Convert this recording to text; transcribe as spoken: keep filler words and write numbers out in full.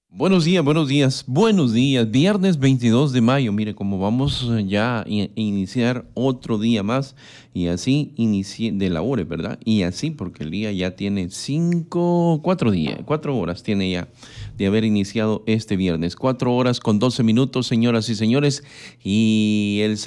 Buenos días, buenos días, buenos días. Viernes veintidós de mayo. Mire, como vamos eh, ya a i- iniciar otro día más y así inicie de labores, ¿verdad? Y así porque el día ya tiene cinco, cuatro días, cuatro horas tiene ya de haber iniciado este viernes. Cuatro horas con doce minutos, señoras y señores. Y el